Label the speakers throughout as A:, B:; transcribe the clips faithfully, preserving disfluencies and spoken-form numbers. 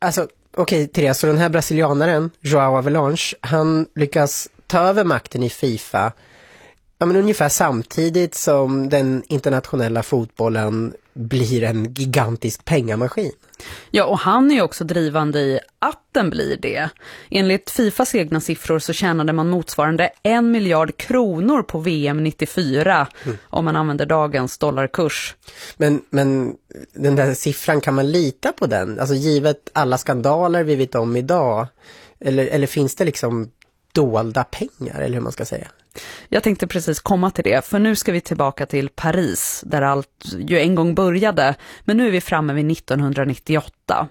A: alltså okej okay, Therese, så den här brasilianaren, João Avelange, han lyckas ta över makten i FIFA ja, men ungefär samtidigt som den internationella fotbollen blir en gigantisk pengamaskin.
B: Ja, och han är ju också drivande i att den blir det. Enligt FIFAs egna siffror så tjänade man motsvarande en miljard kronor på V M nittiofyra mm. om man använder dagens dollarkurs.
A: Men, men den där siffran, kan man lita på den? Alltså givet alla skandaler vi vet om idag, eller, eller finns det liksom dolda pengar, eller hur man ska säga?
B: Jag tänkte precis komma till det, för nu ska vi tillbaka till Paris där allt ju en gång började, men nu är vi framme vid nittonhundranittioåtta.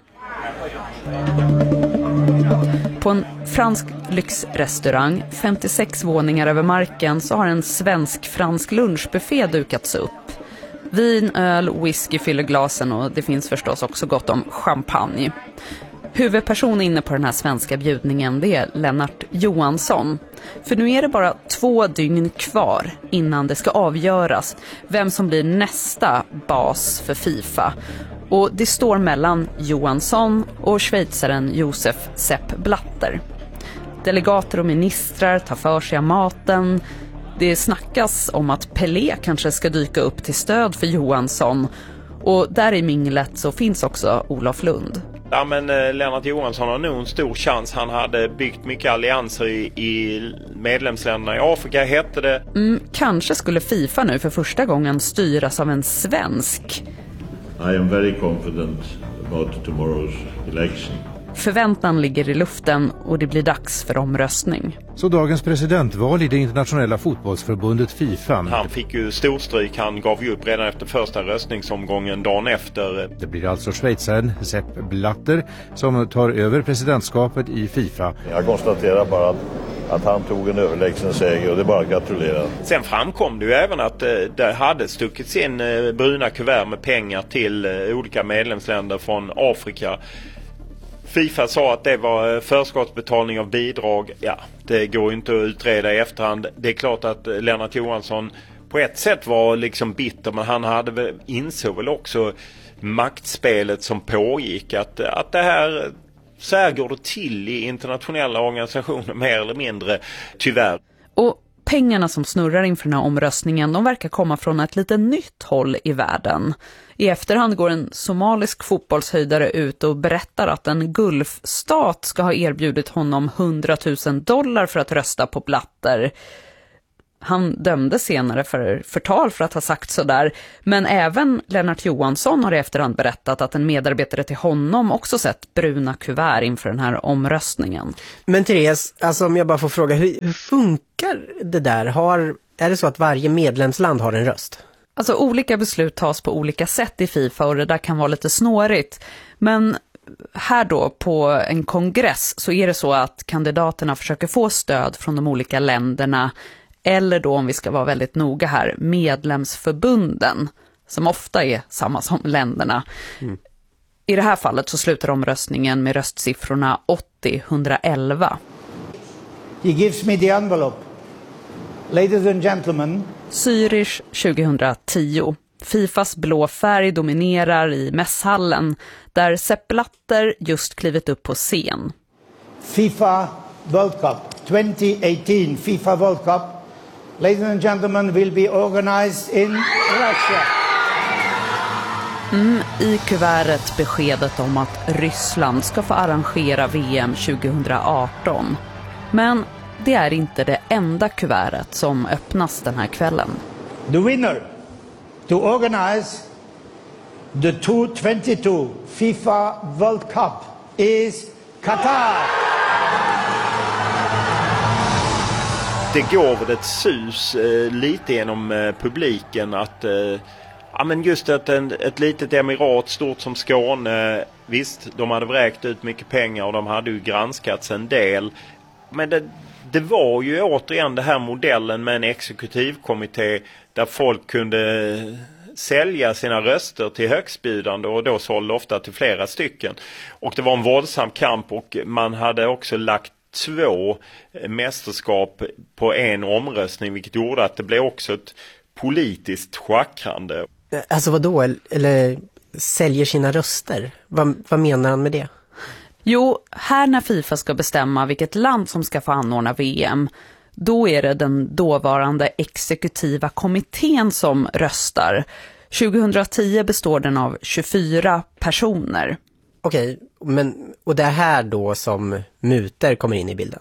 B: På en fransk lyxrestaurang, femtiosex våningar över marken, så har en svensk-fransk lunchbuffé dukats upp. Vin, öl, whisky fyller glasen och det finns förstås också gott om champagne. Huvudperson inne på den här svenska bjudningen, det är Lennart Johansson. För nu är det bara två dygn kvar innan det ska avgöras vem som blir nästa bas för FIFA. Och det står mellan Johansson och schweizaren Josef Sepp Blatter. Delegater och ministrar tar för sig av maten. Det snackas om att Pelé kanske ska dyka upp till stöd för Johansson. Och där i minglet så finns också Olof Lund.
C: Ja, men eh, Lennart Johansson har nog en stor chans. Han hade byggt mycket allianser i, i medlemsländerna i Afrika, hette det.
B: Mm, kanske skulle FIFA nu för första gången styras av en svensk.
D: I am very confident about tomorrow's election.
B: Förväntan ligger i luften och det blir dags för omröstning.
E: Så dagens presidentval i det internationella fotbollsförbundet FIFA.
C: Han fick ju storstryk, han gav ju upp redan efter första röstningsomgången dagen efter.
E: Det blir alltså schweizaren Sepp Blatter som tar över presidentskapet i FIFA.
D: Jag konstaterar bara att, att han tog en överlägsen seger och det är bara att gratulera.
C: Sen framkom det ju även att eh, det hade stuckits in eh, bruna kuvert med pengar till eh, olika medlemsländer från Afrika. FIFA sa att det var förskottsbetalning av bidrag. Ja, det går inte att utreda i efterhand. Det är klart att Lennart Johansson på ett sätt var liksom bitter, men han hade väl, insåg väl också maktspelet som pågick. Att, att det här, så här går det till i internationella organisationer mer eller mindre, tyvärr.
B: Och pengarna som snurrar inför den här omröstningen, de verkar komma från ett lite nytt håll i världen. I efterhand går en somalisk fotbollshöjdare ut och berättar att en gulfstat ska ha erbjudit honom hundratusen dollar för att rösta på Blatter. Han dömde senare för förtal för att ha sagt så där, men även Lennart Johansson har i efterhand berättat att en medarbetare till honom också sett bruna kuvert inför den här omröstningen.
A: Men Therese, alltså om jag bara får fråga, hur, hur funkar det där? Har, är det så att varje medlemsland har en röst?
B: Alltså olika beslut tas på olika sätt i FIFA och det där kan vara lite snårigt. Men här då på en kongress så är det så att kandidaterna försöker få stöd från de olika länderna, eller då, om vi ska vara väldigt noga här, medlemsförbunden, som ofta är samma som länderna. Mm. I det här fallet så slutar omröstningen med röstsiffrorna åttio hundraelva.
F: He gives me the envelope. Ladies and gentlemen.
B: Zürich tjugohundratio. FIFAs blå färg dominerar i mässhallen där Sepp Blatter just klivit upp på scen.
F: FIFA World Cup twenty eighteen, FIFA World Cup, ladies and gentlemen, will be organized in Russia.
B: Mm, i kuvertet beskedet om att Ryssland ska få arrangera V M tjugohundraarton. Men det är inte det enda kuvertet som öppnas den här kvällen.
F: The winner to organize the tjugo tjugotvå FIFA World Cup is Qatar.
C: Det går väl ett sus eh, lite genom eh, publiken att eh, ja, men just att en, ett litet emirat stort som Skåne, visst, de hade vräkt ut mycket pengar och de hade ju granskats en del. Men det, det var ju återigen det här modellen med en exekutivkommitté där folk kunde sälja sina röster till högstbjudande och då sålde ofta till flera stycken. Och det var en våldsam kamp och man hade också lagt två mästerskap på en omröstning, vilket gjorde att det blev också ett politiskt schackrande.
A: Alltså vad då? Eller säljer sina röster? Vad, vad menar han med det?
B: Jo, här när FIFA ska bestämma vilket land som ska få anordna V M, då är det den dåvarande exekutiva kommittén som röstar. tjugohundratio består den av tjugofyra personer.
A: Okej, men och det är här då som mutor kommer in i bilden?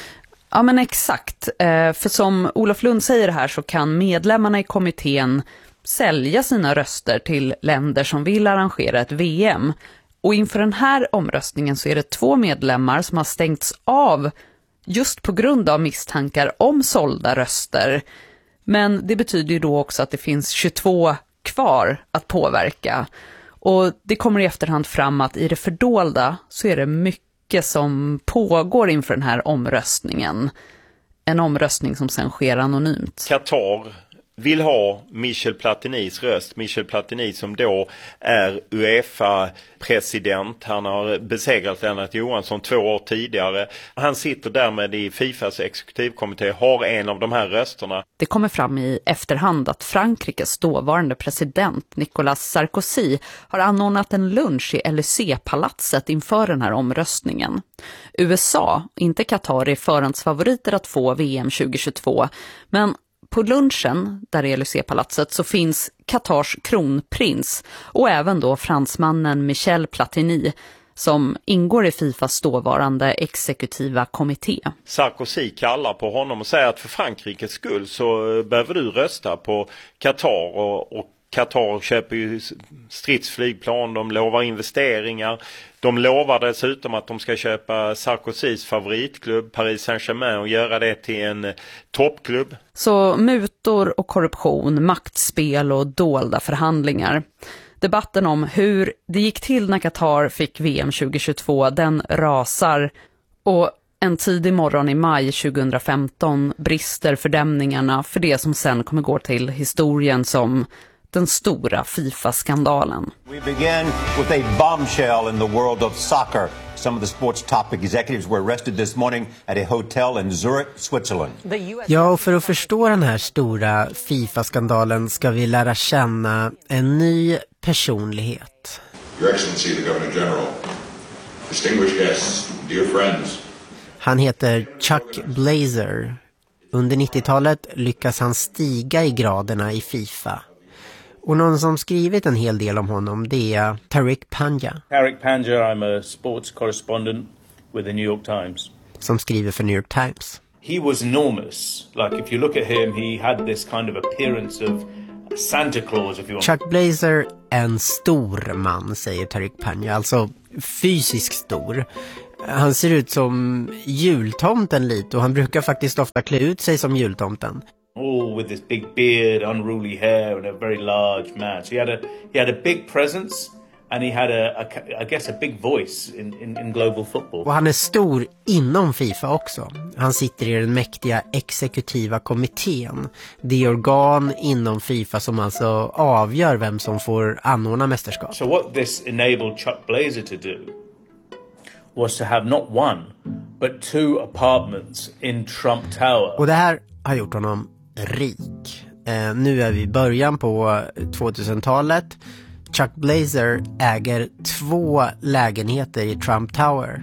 B: Ja, men exakt. För som Olof Lund säger här så kan medlemmarna i kommittén sälja sina röster till länder som vill arrangera ett V M. Och inför den här omröstningen så är det två medlemmar som har stängts av just på grund av misstankar om sålda röster. Men det betyder ju då också att det finns tjugotvå kvar att påverka. Och det kommer i efterhand fram att i det fördolda så är det mycket som pågår inför den här omröstningen. En omröstning som sen sker anonymt.
C: Qatar vill ha Michel Platinis röst. Michel Platini som då är UEFA-president. Han har besegrat Lennart Johansson två år tidigare. Han sitter därmed i FIFAs exekutivkommitté, har en av de här rösterna.
B: Det kommer fram i efterhand att Frankrikes dåvarande president Nicolas Sarkozy har anordnat en lunch i L E C-palatset inför den här omröstningen. U S A, inte Qatar, är förhandsfavoriter att få V M tjugohundratjugotvå, men på lunchen där i L E C-palatset så finns Qatars kronprins och även då fransmannen Michel Platini som ingår i FIFAs dåvarande exekutiva kommitté.
C: Sarkozy kallar på honom och säger att för Frankrikes skull så behöver du rösta på Qatar och, och Qatar köper ju stridsflygplan, de lovar investeringar. De lovar dessutom att de ska köpa Sarkozys favoritklubb Paris Saint-Germain och göra det till en toppklubb.
B: Så mutor och korruption, maktspel och dolda förhandlingar. Debatten om hur det gick till när Qatar fick V M tjugohundratjugotvå, den rasar. Och en tidig morgon i maj tjugohundrafemton brister fördämningarna för det som sen kommer gå till historien som den stora FIFA-skandalen.
G: We begin with a bombshell in the world of soccer. Some of the sports top executives were arrested this morning at a hotel in Zurich, Switzerland.
A: Ja, och för att förstå den här stora FIFA-skandalen ska vi lära känna en ny personlighet.
H: Your Excellency, the Governor General, distinguished guests, dear friends.
A: Han heter Chuck Blazer. Under nittiotalet lyckas han stiga i graderna i FIFA. Och någon som skrivit en hel del om honom, det är Tariq Panja.
I: Tariq Panja, I'm a sports correspondent with the New York Times.
A: Som skriver för New York Times.
I: He was enormous. Like if you look at him, he had this kind of appearance of Santa Claus, if you want.
A: Chuck Blazer, en stor man, säger Tariq Panja. Alltså fysiskt stor. Han ser ut som jultomten lite och han brukar faktiskt ofta klä ut sig som jultomten.
I: Oh, with this big beard, unruly hair, and a very large man. So he had a he had a big presence, and he had a, a I guess a big voice in, in in global football.
A: Och han är stor inom FIFA också. Han sitter i den mäktiga exekutiva kommittén, det organ inom FIFA som alltså avgör vem som får anordna mästerskap.
I: So what this enabled Chuck Blazer to do was to have not one but two apartments in Trump Tower.
A: Och det här har gjort honom rik. Eh, nu är vi i början på tvåtusentalet. Chuck Blazer äger två lägenheter i Trump Tower.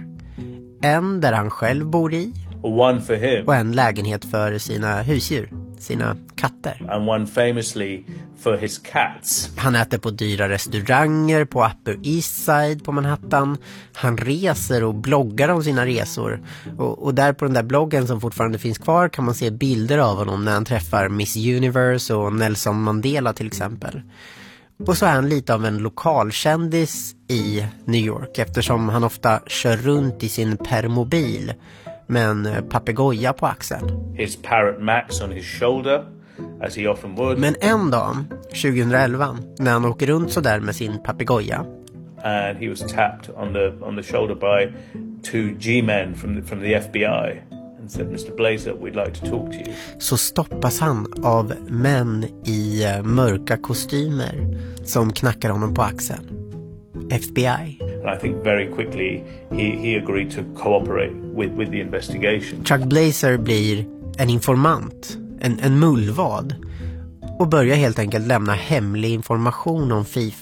A: En där han själv bor i.
I: One for him.
A: Och en lägenhet för sina husdjur, sina katter.
I: And one famously for his cats.
A: Han äter på dyra restauranger på Upper East Side på Manhattan. Han reser och bloggar om sina resor. Och, och där på den där bloggen som fortfarande finns kvar kan man se bilder av honom när han träffar Miss Universe och Nelson Mandela till exempel. Och så är han lite av en lokalkändis i New York eftersom han ofta kör runt i sin permobil med en papegoja på axeln.
I: His parrot Max on his shoulder, as he often would.
A: Men en dag, tjugohundraelva, när han åker runt så där med sin papegoja.
I: And he was tapped on the on the shoulder by two G-men from the, from the F B I and said, Mister Blazer, we'd like to talk to you.
A: Så stoppas han av män i mörka kostymer som knackar honom på axeln. F B I.
I: And I think very quickly he, he agreed to cooperate with, with the investigation.
A: Chuck Blazer blir en informant, en, en mullvad och börjar helt enkelt lämna hemlig information om FIFA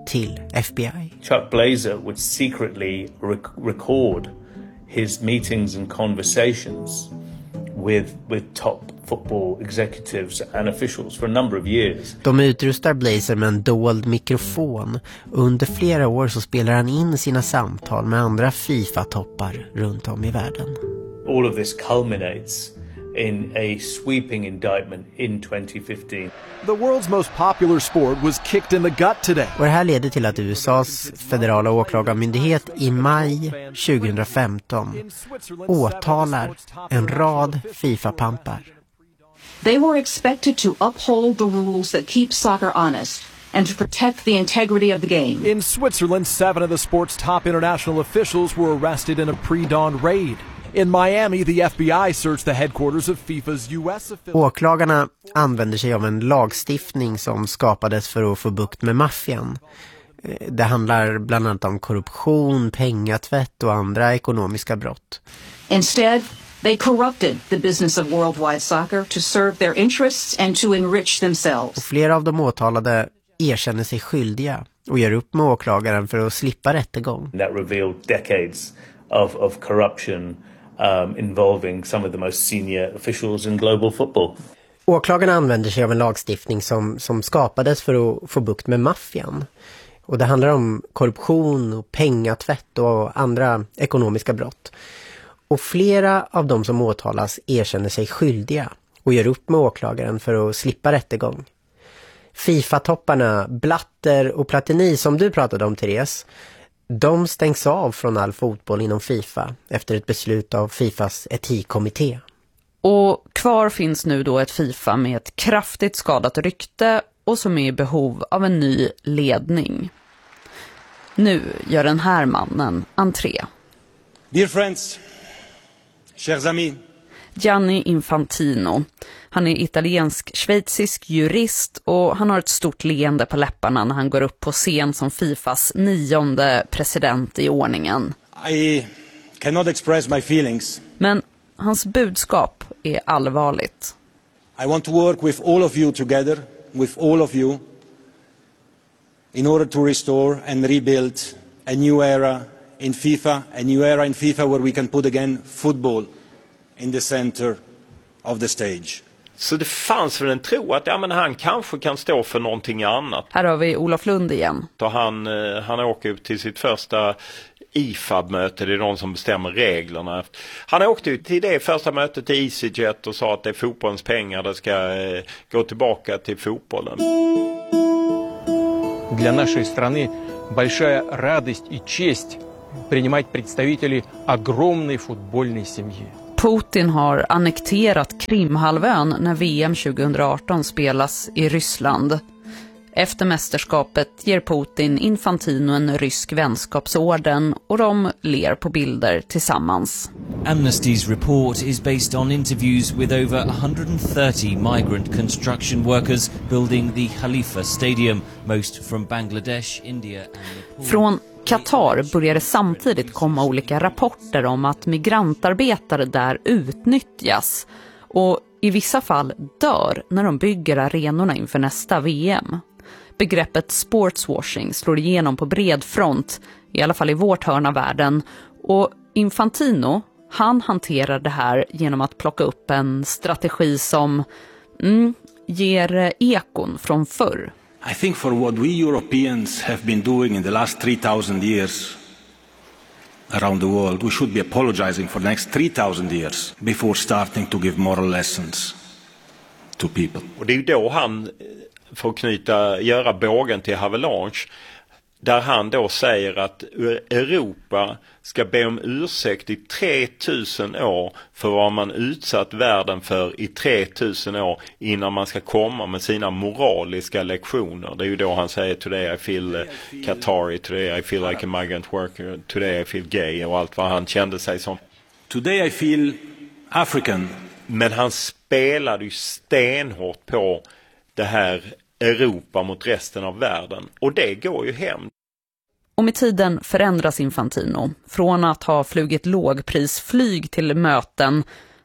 A: till F B I.
I: Chuck Blazer would secretly rec- record his meetings and conversations with with top football executives and officials for a number of years.
A: De utrustar Blazer med en dold mikrofon. Under flera år så spelar han in sina samtal med andra FIFA-toppar runt om i världen.
I: All of this culminates in a sweeping indictment in twenty fifteen.
J: The world's most popular sport was kicked in the gut today.
A: Och det här leder till att U S A:s federala åklagarmyndighet i maj tjugohundrafemton åtalar en rad FIFA-pampar.
K: They were expected to uphold the rules that keep soccer honest and to protect the integrity of the game.
J: In Switzerland, seven of the sport's top international officials were arrested in a pre-dawn raid. In Miami, the F B I searched the headquarters of FIFA's U S affiliate.
A: Åklagarna använder sig av en lagstiftning som skapades för att få bukt med maffian. Det handlar bland annat om korruption, pengatvätt och andra ekonomiska brott.
K: Instead, they corrupted the business of worldwide soccer to serve their interests and to enrich themselves.
A: Och flera av de åtalade erkänner sig skyldiga och gör upp med åklagaren för att slippa rättegång.
I: That revealed decades of, of corruption um, involving some of the most senior officials in global football.
A: Åklagarna använder sig av en lagstiftning som, som skapades för att få bukt med maffian. Och det handlar om korruption och pengatvätt och andra ekonomiska brott. Och flera av de som åtalas erkänner sig skyldiga och gör upp med åklagaren för att slippa rättegång. FIFA-topparna Blatter och Platini som du pratade om, Therese, de stängs av från all fotboll inom FIFA efter ett beslut av FIFAs etikkommitté.
B: Och kvar finns nu då ett FIFA med ett kraftigt skadat rykte och som är i behov av en ny ledning. Nu gör den här mannen entré.
L: Dear friends, chers amis.
B: Gianni Infantino. Han är italiensk-schweizisk jurist och han har ett stort leende på läpparna när han går upp på scen som FIFAs nionde president i ordningen.
L: I cannot express my feelings.
B: Men hans budskap är allvarligt.
L: I want to work with all of you together, with all of you, in order to restore and rebuild a new era in FIFA, a new era in FIFA where we can put again football in the center of the stage.
C: Så det fanns väl en tro att ja, men han kanske kan stå för någonting annat.
B: Här har vi Olof Lund igen.
C: Och han, han åker ut till sitt första I F A B-möte, det är de som bestämmer reglerna. Han åkte ut till det första mötet till EasyJet och sa att det är fotbollens pengar, det ska eh, gå tillbaka till fotbollen.
M: Для нашей страны большая радость и честь принимать представителей огромной футбольной семьи.
B: Putin har annekterat Krimhalvön när V M tjugohundraarton spelas i Ryssland. Efter mästerskapet ger Putin Infantino en rysk vänskapsorden och de ler på bilder tillsammans.
N: Amnesty's report is based on interviews with over one hundred thirty migrant construction workers building the Khalifa Stadium, most from Bangladesh, India and Nepal.
B: Från Qatar började samtidigt komma olika rapporter om att migrantarbetare där utnyttjas och i vissa fall dör när de bygger arenorna inför nästa V M. Begreppet sportswashing slår igenom på bred front, i alla fall i vårt hörn av världen, och Infantino, han hanterar det här genom att plocka upp en strategi som mm, ger ekon från förr.
L: I think for what we Europeans have been doing in the last three thousand years around the world, we should be apologizing for the next three thousand years before starting to give moral lessons to people.
C: Och det är ju då han får knyta, göra bågen till Havelange, där han då säger att Europa ska be om ursäkt i tre tusen år för vad man utsatt världen för i tre tusen år innan man ska komma med sina moraliska lektioner. Det är ju då han säger today I feel Qatari, today I feel like a migrant worker, today I feel gay och allt vad han kände sig som.
L: Today I feel African.
C: Men han spelade ju stenhårt på det här Europa mot resten av världen. Och det går ju hem.
B: Och med tiden förändras Infantino. Från att ha flugit lågprisflyg till möten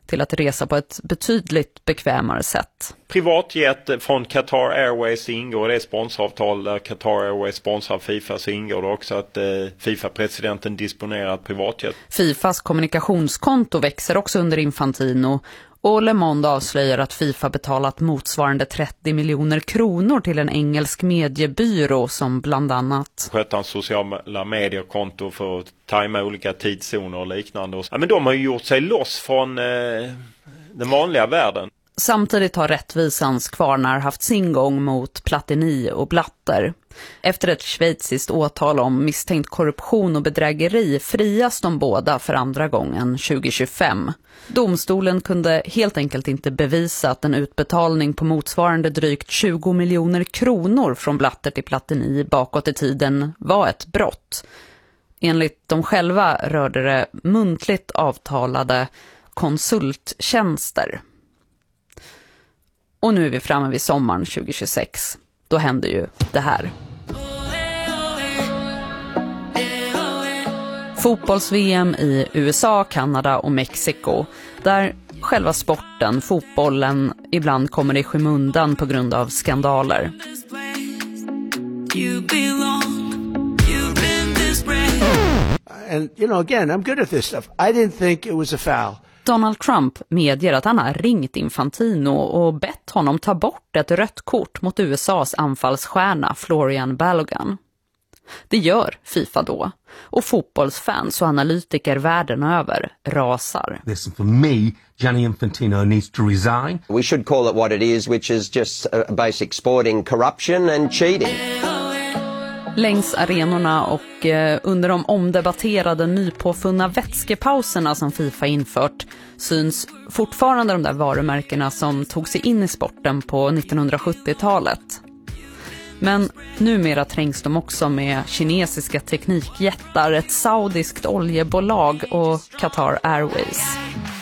B: till att resa på ett betydligt bekvämare sätt.
C: Privatjet från Qatar Airways ingår, det är sponsoravtal där Qatar Airways sponsrar FIFA, så ingår det också att eh, FIFA-presidenten disponerar ett privatjet.
B: FIFAs kommunikationskonto växer också under Infantino, och Le Monde avslöjar att FIFA betalat motsvarande trettio miljoner kronor till en engelsk mediebyrå som bland annat
C: sköter hans sociala mediekonto för att tajma olika tidszoner och liknande. Ja, men de har ju gjort sig loss från eh, den vanliga världen.
B: Samtidigt har rättvisans kvarnar haft sin gång mot Platini och Blatter. Efter ett schweiziskt åtal om misstänkt korruption och bedrägeri frias de båda för andra gången tjugo tjugofem. Domstolen kunde helt enkelt inte bevisa att en utbetalning på motsvarande drygt tjugo miljoner kronor från Blatter till Platini bakåt i tiden var ett brott. Enligt de själva rörde det muntligt avtalade konsulttjänster. Och nu är vi framme vid sommaren tjugo tjugosex. Då händer ju det här. Fotbolls-V M i U S A, Kanada och Mexiko, där själva sporten, fotbollen, ibland kommer i skymundan på grund av skandaler.
O: And you know, again, I'm good at this stuff. I didn't think it was a foul.
B: Donald Trump medger att han har ringt Infantino och bett honom ta bort ett rött kort mot U S A:s anfallsstjärna Florian Balogun. Det gör FIFA då, och fotbollsfans och analytiker världen över rasar.
P: Listen, for me, Gianni Infantino needs to resign.
Q: We should call it what it is, which is just a basic sporting corruption and cheating.
B: Längs arenorna och eh, under de omdebatterade nypåfunna vätskepauserna som FIFA infört syns fortfarande de där varumärkena som tog sig in i sporten på nittonhundrasjuttiotalet. Men numera trängs de också med kinesiska teknikjättar, ett saudiskt oljebolag och Qatar Airways.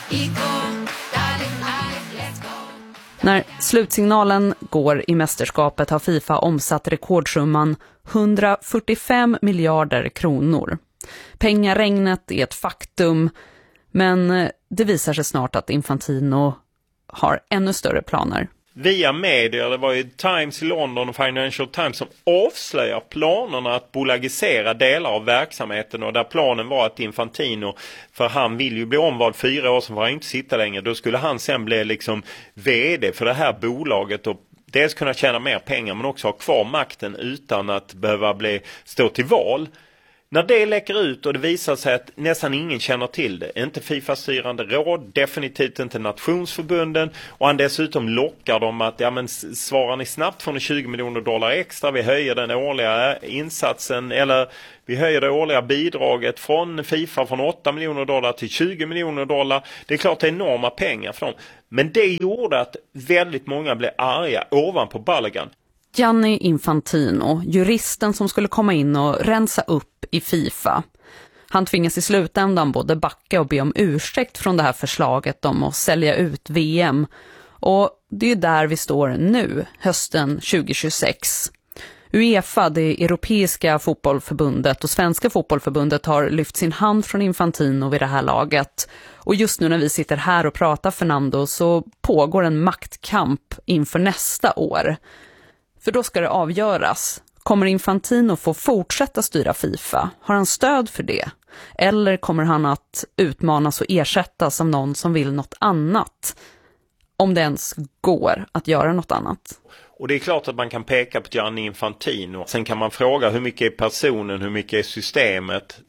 B: När slutsignalen går i mästerskapet har FIFA omsatt rekordsumman hundrafyrtiofem miljarder kronor. Pengaregnet är ett faktum, men det visar sig snart att Infantino har ännu större planer.
C: Via medier, det var ju Times i London och Financial Times som avslöjar planerna att bolagisera delar av verksamheten, och där planen var att Infantino, för han vill ju bli omvald fyra år, som var han inte sitta längre, då skulle han sen bli liksom vd för det här bolaget och dels kunna tjäna mer pengar men också ha kvar makten utan att behöva bli stå till val. När det läcker ut och det visar sig att nästan ingen känner till det, inte FIFA-styrande råd, definitivt inte nationsförbunden, och han dessutom lockar dem att ja, men svarar ni snabbt får ni tjugo miljoner dollar extra, vi höjer den årliga insatsen, eller vi höjer det årliga bidraget från FIFA från åtta miljoner dollar till tjugo miljoner dollar. Det är klart det är enorma pengar för dem, men det gjorde att väldigt många blev arga ovanpå Balogun.
B: Gianni Infantino, juristen som skulle komma in och rensa upp i FIFA. Han tvingas i slutändan både backa och be om ursäkt från det här förslaget om att sälja ut V M. Och det är där vi står nu, hösten tjugo tjugosex. UEFA, det europeiska fotbollförbundet och svenska fotbollförbundet har lyft sin hand från Infantino vid det här laget. Och just nu när vi sitter här och pratar, Fernando, så pågår en maktkamp inför nästa år. För då ska det avgöras. Kommer Infantino få fortsätta styra FIFA? Har han stöd för det? Eller kommer han att utmanas och ersättas av någon som vill något annat? Om det ens går att göra något annat.
C: Och det är klart att man kan peka på Gianni Infantino. Sen kan man fråga hur mycket är personen, hur mycket är systemet?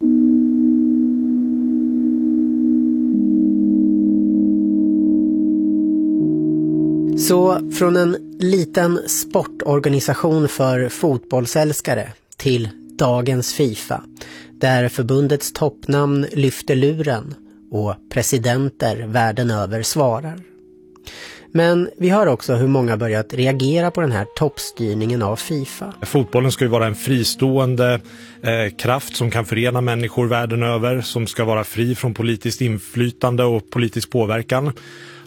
A: Så från en liten sportorganisation för fotbollsälskare till dagens FIFA, där förbundets toppnamn lyfter luren och presidenter världen över svarar. Men vi hör också hur många börjat reagera på den här toppstyrningen av FIFA.
R: Fotbollen ska ju vara en fristående eh, kraft som kan förena människor världen över, som ska vara fri från politiskt inflytande och politisk påverkan.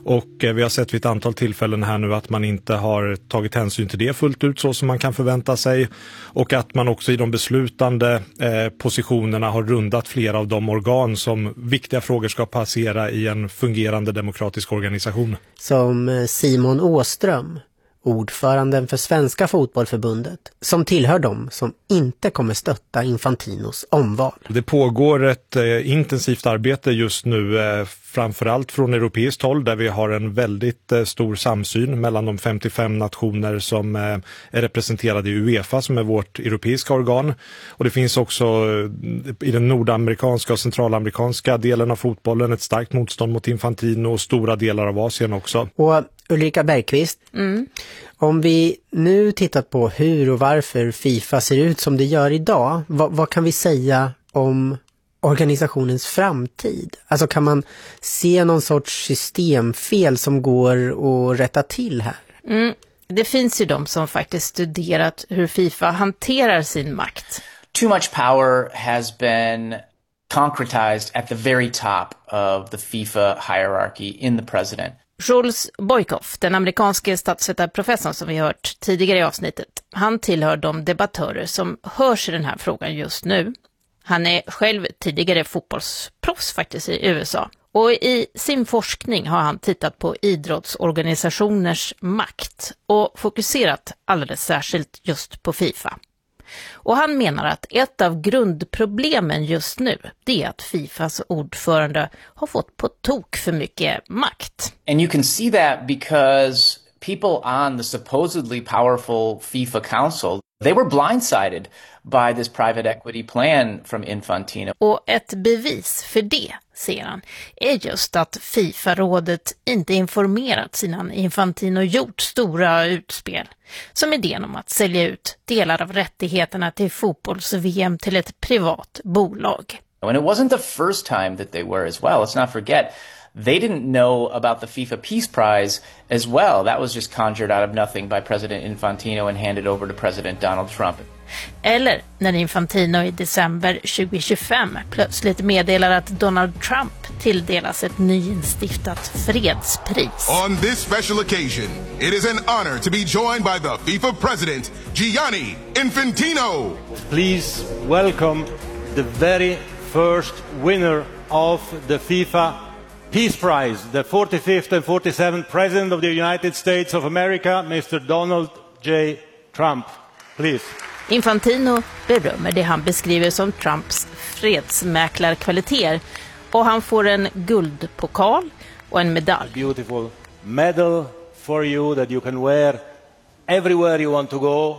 R: Och eh, vi har sett vid ett antal tillfällen här nu att man inte har tagit hänsyn till det fullt ut så som man kan förvänta sig. Och att man också i de beslutande eh, positionerna har rundat flera av de organ som viktiga frågor ska passera i en fungerande demokratisk organisation.
A: Som Simon Åström, ordföranden för Svenska fotbollförbundet, som tillhör dem som inte kommer stötta Infantinos omval.
R: Det pågår ett eh, intensivt arbete just nu, eh, framförallt från europeiskt håll, där vi har en väldigt eh, stor samsyn mellan de femtiofem nationer som eh, är representerade i UEFA, som är vårt europeiska organ. Och det finns också eh, i den nordamerikanska och centralamerikanska delen av fotbollen ett starkt motstånd mot Infantino, och stora delar av Asien också.
A: Och Ulrika Bergqvist,
B: mm.
A: om vi nu tittar på hur och varför FIFA ser ut som det gör idag, vad, vad kan vi säga om organisationens framtid? Alltså kan man se någon sorts systemfel som går att rätta till här?
S: Mm. Det finns ju de som faktiskt studerat hur FIFA hanterar sin makt.
T: Too much power has been concretized at the very top of the FIFA hierarchy in the president.
S: Jules Boykoff, den amerikanske statsvetarprofessorn som vi hört tidigare i avsnittet, han tillhör de debattörer som hörs i den här frågan just nu. Han är själv tidigare fotbollsproffs faktiskt i U S A. Och i sin forskning har han tittat på idrottsorganisationers makt och fokuserat alldeles särskilt just på FIFA. Och han menar att ett av grundproblemen just nu, det är att FIFAs ordförande har fått på tok för mycket makt.
T: And you can see that because people on the supposedly powerful FIFA Council, they were blindsided by this private equity plan from Infantino.
S: Och ett bevis för det, säger han, är just att FIFA-rådet inte informerat innan Infantino gjort stora utspel. Som idén om att sälja ut delar av rättigheterna till fotbolls-V M till ett privat bolag.
T: And it wasn't the first time that they were as well. Let's not forget, they didn't know about the FIFA Peace Prize as well. That was just conjured out of nothing by President Infantino and handed over to President Donald Trump.
S: Eller när Infantino i december tjugohundratjugofem plötsligt meddelar att Donald Trump tilldelas ett nyinstiftat fredspris.
U: On this special occasion, it is an honor to be joined by the FIFA president, Gianni Infantino.
V: Please welcome the very first winner of the FIFA Peace Prize, the forty-fifth and forty-seventh President of the United States of America, Mister Donald J. Trump. Please.
S: Infantino berömmer det han beskriver som Trumps fredsmäklarkvaliteter, och han får en guldpokal och en medalj.
V: A beautiful medal for you that you can wear everywhere you want to go.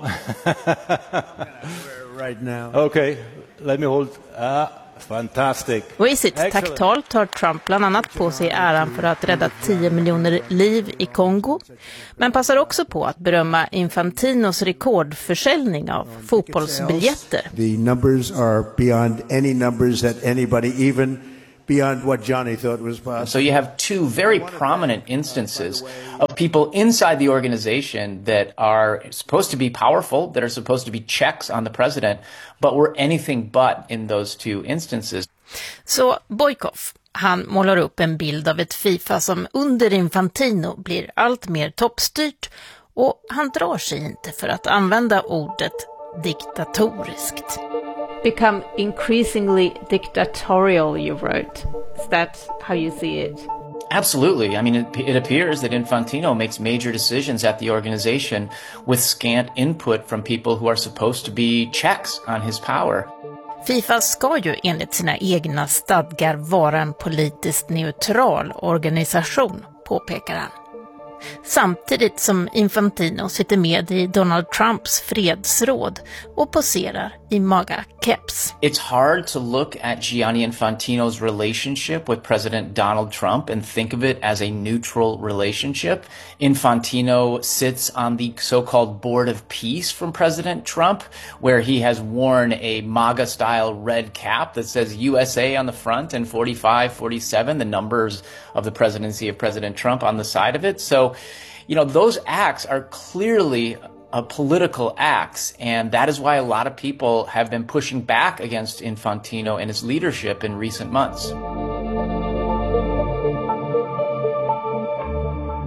O: Right now.
V: Okay, let me hold. Ah, fantastic.
S: Och i sitt tacktal tar Trump bland annat på sig äran för att rädda tio miljoner liv i Kongo, men passar också på att berömma Infantinos rekordförsäljning av fotbollsbiljetter.
O: The numbers are beyond any numbers that anybody, even beyond what Johnny thought was possible.
T: So you have two very prominent instances of people inside the organization that are supposed to be powerful, that are supposed to be checks on the president, but were anything but in those two instances.
S: Så Boykoff, han målar upp en bild av ett FIFA som under Infantino blir allt mer toppstyrt, och han drar sig inte för att använda ordet diktatoriskt.
W: Become increasingly dictatorial, you wrote. Is that how you see it?
T: Absolutely. I mean, it, it appears that Infantino makes major decisions at the organization with scant input from people who are supposed to be checks on his power.
S: FIFA ska ju enligt sina egna stadgar vara en politiskt neutral organisation, påpekar han. Samtidigt som Infantino sitter med i Donald Trumps fredsråd och poserar i MAGA-keps.
T: It's hard to look at Gianni Infantino's relationship with President Donald Trump and think of it as a neutral relationship. Infantino sits on the so-called Board of Peace from President Trump, where he has worn a MAGA-style red cap that says U S A on the front and forty-five, forty-seven, the numbers of the presidency of President Trump on the side of it. So, you know, those acts are clearly uh, political acts, and that is why a lot of people have been pushing back against Infantino and his leadership in recent months.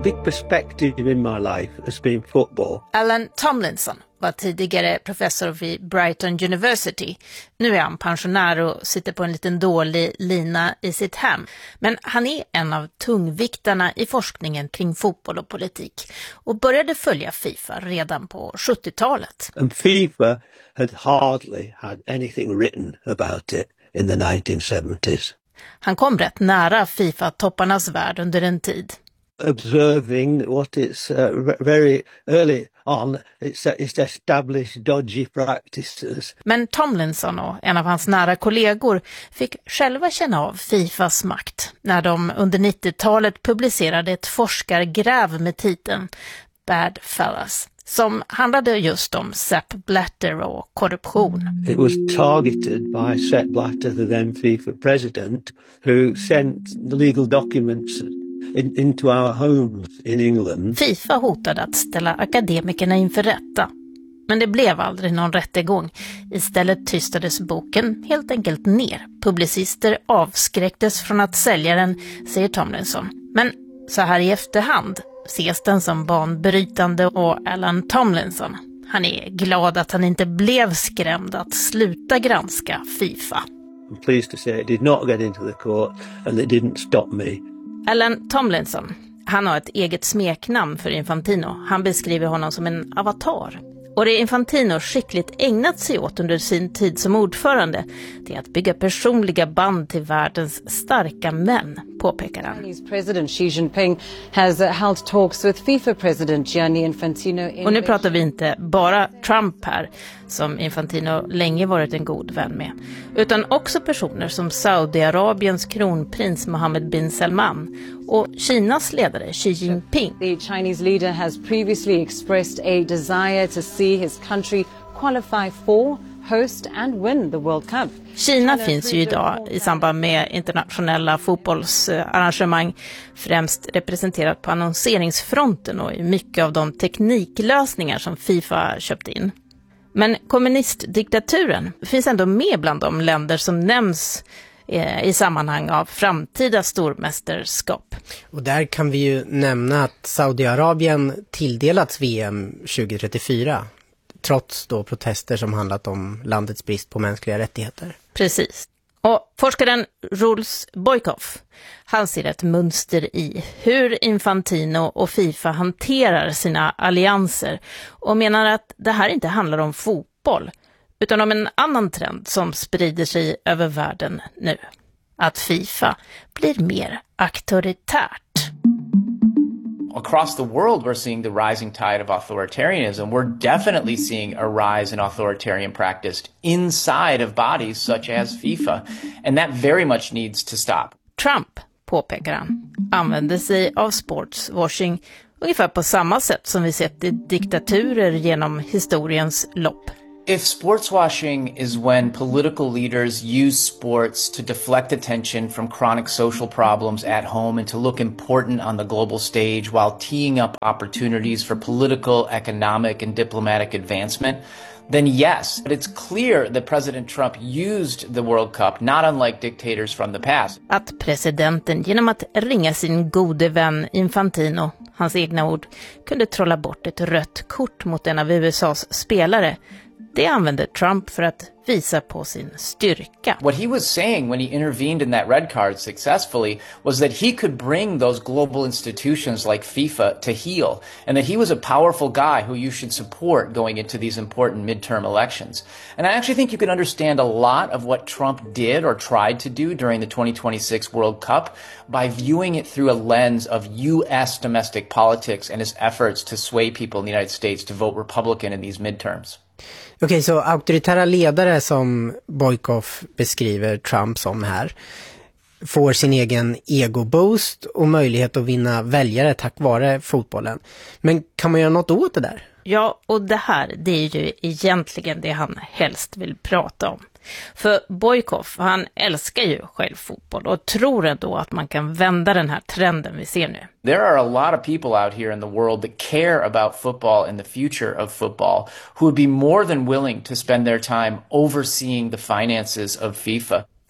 D: big perspective in my life has been football.
S: Alan Tomlinson var tidigare professor vid Brighton University. Nu är han pensionär och sitter på en liten dålig lina i sitt hem. Men han är en av tungviktarna i forskningen kring fotboll och politik och började följa FIFA redan på sjuttiotalet.
D: And FIFA had hardly had anything written about it in the nineteen seventies.
S: Han kom rätt nära FIFA-topparnas värld under en tid.
D: Observing what it's uh, very early on, it's, uh, it's established dodgy practices.
S: Men Tomlinson och en av hans nära kollegor fick själva känna av FIFAs makt när de under nittiotalet publicerade ett forskargräv med titeln Bad Fellas, som handlade just om Sepp Blatter och korruption.
D: It was targeted by Sepp Blatter, the then FIFA president, who sent the legal documents in, into our homes in England.
S: FIFA hotade att ställa akademikerna inför rätta. Men det blev aldrig någon rättegång. Istället tystades boken helt enkelt ner. Publicister avskräcktes från att sälja den, säger Tomlinson. Men så här i efterhand ses den som banbrytande, och Alan Tomlinson, han är glad att han inte blev skrämd att sluta granska FIFA.
D: I'm pleased to say it did not get into the court and it didn't stop me.
S: Alan Tomlinson, han har ett eget smeknamn för Infantino. Han beskriver honom som en avatar. Och det Infantino skickligt ägnat sig åt under sin tid som ordförande, det är att bygga personliga band till världens starka män, påpekar han.
E: Chinese President Xi Jinping has uh, held talks with FIFA President Gianni Infantino.
S: Och nu pratar vi inte bara Trump här, som Infantino länge varit en god vän med, utan också personer som Saudiarabiens kronprins Mohammed bin Salman och Kinas ledare Xi Jinping.
E: The Chinese leader has previously expressed a desire to see his country qualify for, host and win the World Cup.
S: Kina finns ju idag i samband med internationella fotbollsarrangemang främst representerat på annonseringsfronten och i mycket av de tekniklösningar som FIFA köpt in. Men kommunistdiktaturen finns ändå med bland de länder som nämns eh, i sammanhang av framtida stormästerskap.
A: Och där kan vi ju nämna att Saudiarabien tilldelats V M tjugo trettiofyra, trots då protester som handlat om landets brist på mänskliga rättigheter.
S: Precis. Och forskaren Rolf Boykov, han ser ett mönster i hur Infantino och FIFA hanterar sina allianser och menar att det här inte handlar om fotboll utan om en annan trend som sprider sig över världen nu. Att FIFA blir mer auktoritärt.
T: Across the world, we're seeing the rising tide of authoritarianism. We're definitely seeing a rise in authoritarian practice inside of bodies such as FIFA. And that very much needs to stop.
S: Trump, påpekar han, använder sig av sportswashing ungefär på samma sätt som vi sett i diktaturer genom historiens lopp.
T: If sportswashing is when political leaders use sports to deflect attention from chronic social problems at home and to look important on the global stage while teeing up opportunities for political, economic, and diplomatic advancement, then yes, but it's clear that President Trump used the World Cup, not unlike dictators from the past.
S: Att presidenten genom att ringa sin gode vän Infantino, hans egna ord, kunde trolla bort ett rött kort mot en av U S A's spelare, det använde Trump för att visa på sin styrka.
T: What he was saying when he intervened in that red card successfully was that he could bring those global institutions like FIFA to heel, and that he was a powerful guy who you should support going into these important midterm elections. And I actually think you can understand a lot of what Trump did or tried to do during the twenty twenty-six World Cup by viewing it through a lens of U S domestic politics and his efforts to sway people in the United States to vote Republican in these midterms.
A: Okej, okay, så auktoritära ledare som Boykov beskriver Trump som här får sin egen ego-boost och möjlighet att vinna väljare tack vare fotbollen. Men kan man göra något åt det där?
S: Ja, och det här, det är ju egentligen det han helst vill prata om. För Boykov, han älskar ju själv fotboll och tror ändå att man kan vända den här trenden vi ser nu.
T: There are a lot of people out here in the world that care about football and the future of football who would be more than willing to spend their time overseeing the finances of FIFA.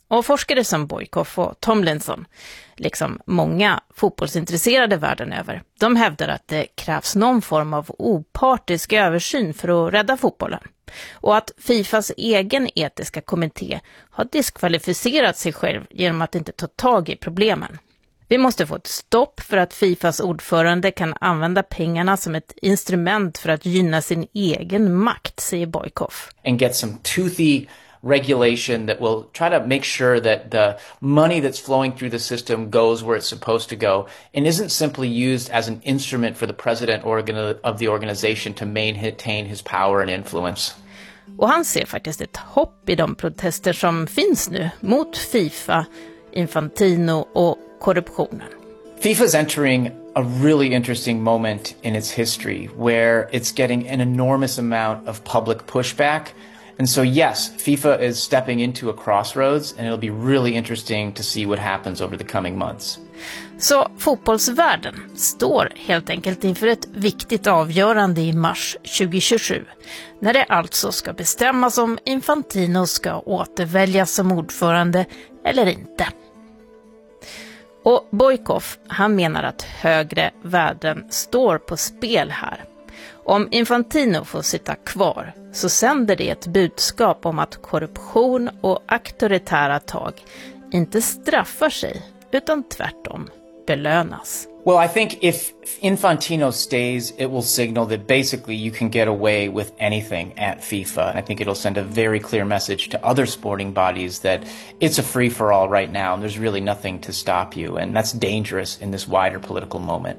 S: Och forskare som Boykov och Tomlinson, liksom många fotbollsintresserade världen över, de hävdar att det krävs någon form av opartisk översyn för att rädda fotbollen. Och att Fifas egen etiska kommitté har diskvalificerat sig själv genom att inte ta tag i problemen. Vi måste få ett stopp för att Fifas ordförande kan använda pengarna som ett instrument för att gynna sin egen makt, säger Boykov.
T: And get some toothy regulation that will try to make sure that the money that's flowing through the system goes where it's supposed to go and isn't simply used as an instrument for the president organ- of the organization to maintain his power and influence.
S: Och han ser faktiskt ett hopp i de protester som finns nu mot FIFA, Infantino och korruptionen.
T: FIFA's entering a really interesting moment in its history where it's getting an enormous amount of public pushback. And so yes, FIFA is stepping into a crossroads and it'll be really interesting to see what happens over the coming months.
S: Så fotbollsvärlden står helt enkelt inför ett viktigt avgörande i mars tjugohundratjugosju, när det alltså ska bestämmas om Infantino ska återväljas som ordförande eller inte. Och Boykov, han menar att högre värden står på spel här. Om Infantino får sitta kvar så sänder det ett budskap om att korruption och auktoritära tag inte straffar sig utan tvärtom belönas.
T: Well, I think if Infantino stays, it will signal that basically you can get away with anything at FIFA. And I think it'll send a very clear message to other sporting bodies that it's a free-for-all right now and there's really nothing to stop you. And that's dangerous in this wider political moment.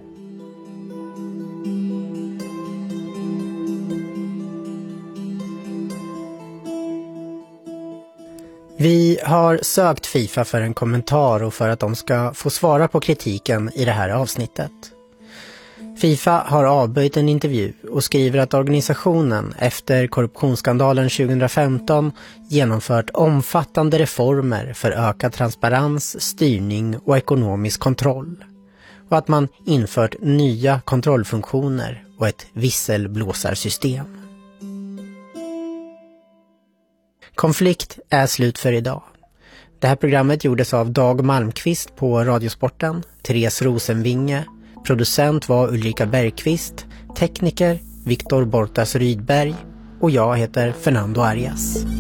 A: Vi har sökt FIFA för en kommentar och för att de ska få svara på kritiken i det här avsnittet. FIFA har avböjt en intervju och skriver att organisationen efter korruptionsskandalen tjugohundrafemton genomfört omfattande reformer för ökad transparens, styrning och ekonomisk kontroll. Och att man infört nya kontrollfunktioner och ett visselblåsarsystem. Konflikt är slut för idag. Det här programmet gjordes av Dag Malmqvist på Radiosporten, Therese Rosenvinge, producent var Ulrika Bergqvist, tekniker Viktor Bortas Rydberg och jag heter Fernando Arias.